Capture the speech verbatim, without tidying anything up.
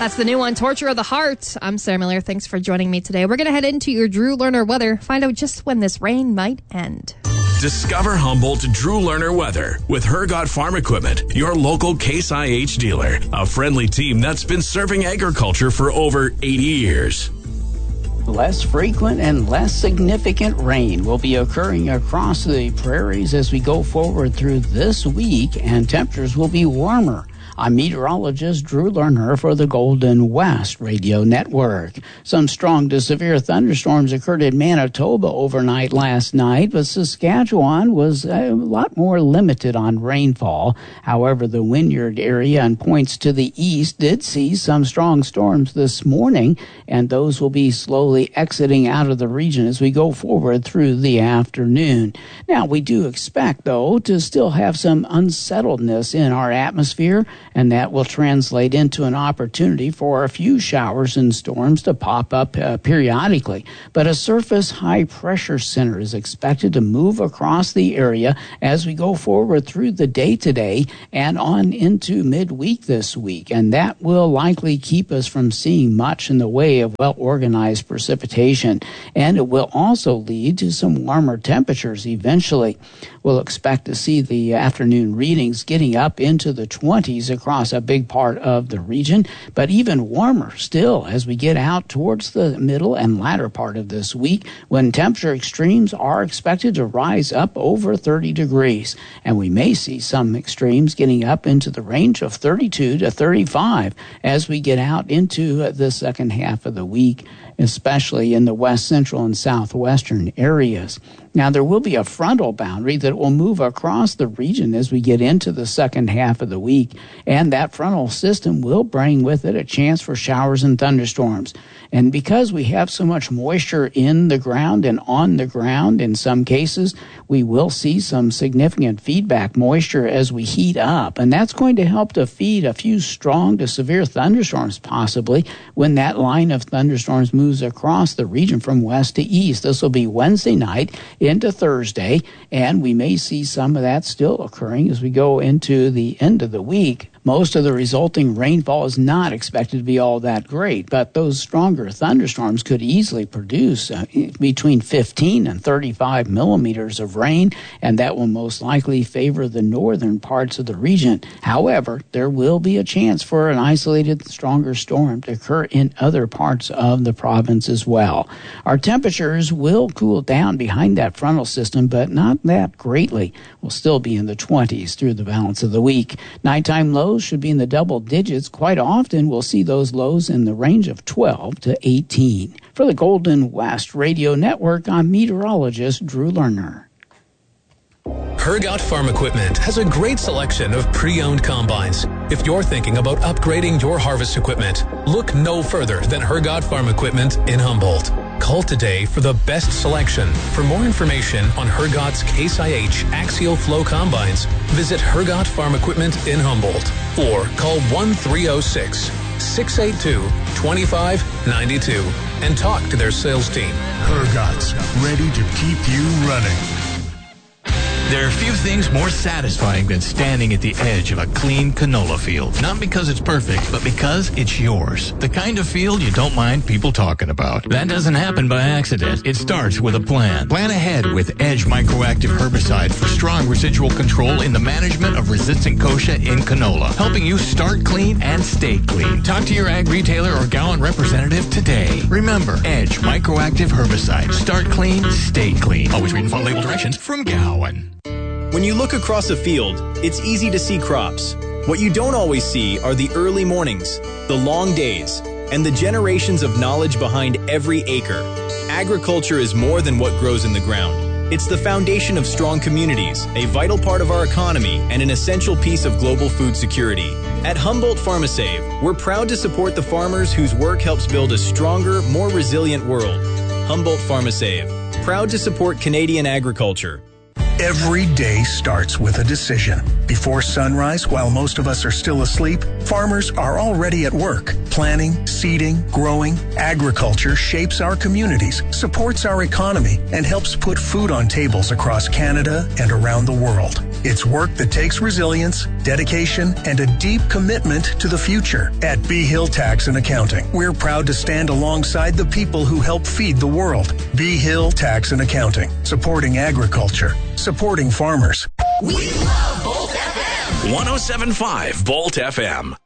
That's the new one, Torture of the Heart. I'm Sarah Miller. Thanks for joining me today. We're going to head into your Drew Lerner weather, find out just when this rain might end. Discover Humboldt Drew Lerner weather with Hergot Farm Equipment, your local Case I H dealer. A friendly team that's been serving agriculture for over eighty years. Less frequent and less significant rain will be occurring across the prairies as we go forward through this week, and temperatures will be warmer. I'm meteorologist Drew Lerner for the Golden West Radio Network. Some strong to severe thunderstorms occurred in Manitoba overnight last night, but Saskatchewan was a lot more limited on rainfall. However, the Wynyard area and points to the east did see some strong storms this morning, and those will be slowly exiting out of the region as we go forward through the afternoon. Now, we do expect, though, to still have some unsettledness in our atmosphere, and that will translate into an opportunity for a few showers and storms to pop up uh, periodically. But a surface high-pressure center is expected to move across the area as we go forward through the day today and on into midweek this week, and that will likely keep us from seeing much in the way of well-organized precipitation, and it will also lead to some warmer temperatures eventually. We'll expect to see the afternoon readings getting up into the twenties across a big part of the region, but even warmer still as we get out towards the middle and latter part of this week, when temperature extremes are expected to rise up over thirty degrees. And we may see some extremes getting up into the range of thirty-two to thirty-five as we get out into the second half of the week, especially in the west central and southwestern areas. Now, there will be a frontal boundary that will move across the region as we get into the second half of the week, and that frontal system will bring with it a chance for showers and thunderstorms. And because we have so much moisture in the ground and on the ground in some cases, we will see some significant feedback moisture as we heat up, and that's going to help to feed a few strong to severe thunderstorms possibly when that line of thunderstorms moves across the region from west to east. This will be Wednesday night into Thursday, and we may see some of that still occurring as we go into the end of the week. Most of the resulting rainfall is not expected to be all that great, but those stronger thunderstorms could easily produce uh, between fifteen and thirty-five millimeters of rain, and that will most likely favor the northern parts of the region. However, there will be a chance for an isolated stronger storm to occur in other parts of the province as well. Our temperatures will cool down behind that frontal system, but not that greatly. We'll still be in the twenties through the balance of the week. Nighttime lows should be in the double digits. Quite often, we'll see those lows in the range of twelve to eighteen. For the Golden West Radio Network, I'm meteorologist Drew Lerner. Hergot Farm Equipment has a great selection of pre-owned combines. If you're thinking about upgrading your harvest equipment, look no further than Hergot Farm Equipment in Humboldt. Call today for the best selection. For more information on Hergot's Case I H Axial Flow Combines, visit Hergot Farm Equipment in Humboldt or call one three oh six, six eight two, two five nine two and talk to their sales team. Hergot's, ready to keep you running. There are few things more satisfying than standing at the edge of a clean canola field. Not because it's perfect, but because it's yours. The kind of field you don't mind people talking about. That doesn't happen by accident. It starts with a plan. Plan ahead with Edge Microactive Herbicide for strong residual control in the management of resistant kochia in canola, helping you start clean and stay clean. Talk to your ag retailer or Gowan representative today. Remember, Edge Microactive Herbicide. Start clean, stay clean. Always read and follow label directions from Gowan. When you look across a field, it's easy to see crops. What you don't always see are the early mornings, the long days, and the generations of knowledge behind every acre. Agriculture is more than what grows in the ground. It's the foundation of strong communities, a vital part of our economy, and an essential piece of global food security. At Humboldt PharmaSave, we're proud to support the farmers whose work helps build a stronger, more resilient world. Humboldt PharmaSave, proud to support Canadian agriculture. Every day starts with a decision. Before sunrise, while most of us are still asleep, farmers are already at work, planting, seeding, growing, agriculture shapes our communities, supports our economy, and helps put food on tables across Canada and around the world. It's work that takes resilience, dedication, and a deep commitment to the future. At B. Hill Tax and Accounting, we're proud to stand alongside the people who help feed the world. B. Hill Tax and Accounting, supporting agriculture, supporting farmers. We love Bolt F M. one oh seven point five Bolt F M.